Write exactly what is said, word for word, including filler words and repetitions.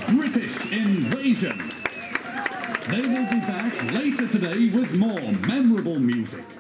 British Invasion. They will be back later today with more memorable music.